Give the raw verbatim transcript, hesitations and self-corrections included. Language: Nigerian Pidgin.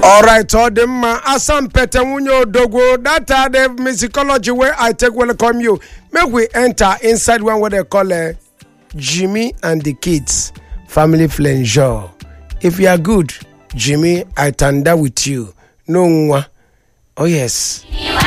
All right, all the man, Asam Petemunyo Dogo, that are the musicology where I take welcome you. Make we enter inside one what they call uh, Jimmy and the Kids Family Flenjo. If you are good, Jimmy, I tanda with you. No, oh yes.